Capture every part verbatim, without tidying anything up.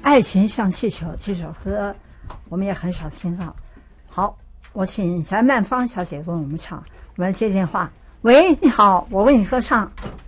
爱情像气球这首歌我们也很少听到。好，我请翟曼芳小姐跟我们唱。我们接电话。喂，你好，我为你合唱。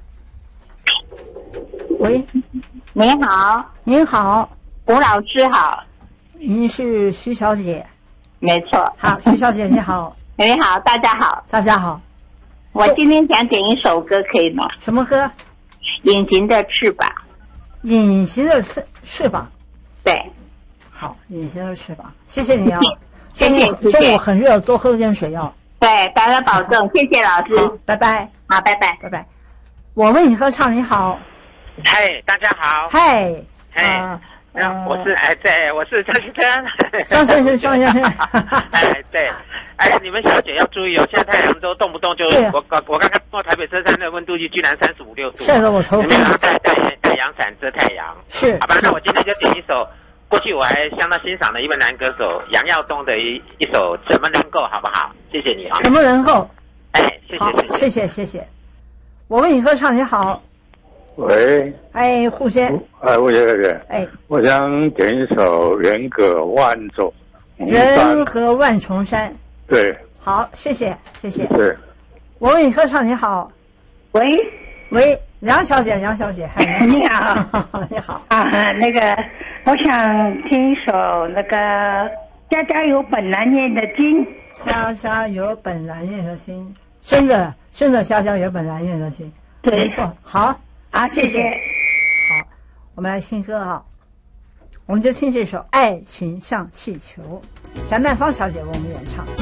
喂， 您好。 您好， 吴老师好。 您是徐小姐？ 没错。 好，徐小姐你好。 你好，大家好。 大家好。 我今天想点一首歌，可以吗？ 什么歌？ 隐形的翅膀。 隐形的翅翅膀。 对。 好，隐形的翅膀，谢谢你啊。 谢谢中午中午很热，多喝点水哦。 对，大家保重，谢谢老师。 拜拜。 好，拜拜， 拜拜。我为你合唱，你好。 嗨，大家好。 嗨。 嗨。嗯，我是哎，对，我是张先生。 张先生，张先生。 哎，对，哎，你们小姐要注意哦，现在太阳都动不动就，我我我刚刚过台北车站的温度计居然三十五六度， 晒得我头昏。 你们要带带带阳伞遮太阳。 是。 好吧，那我今天就点一首，过去我还相当欣赏的一位男歌手杨耀东的一一首《怎么能够》，好不好？谢谢你啊。 怎么能够？ 哎，谢谢谢谢谢谢谢。我为你合唱，你好。 喂， 哎，胡先， 哎，胡先生， 哎， 我想点一首《人隔万重人和万重山》。 对， 好，谢谢，谢谢。 对， 我为你合唱，你好。 喂， 喂，梁小姐，梁小姐，嗨， 你好， 你好啊，那个，我想听一首那个《家家有本难念的经》。 家家有本难念的经，真的，真的，家家有本难念的经， 对， 没错，好。 好，谢谢。 好，我们来听歌啊，我们就听这首《爱情像气球》，翟曼芳小姐为我们演唱。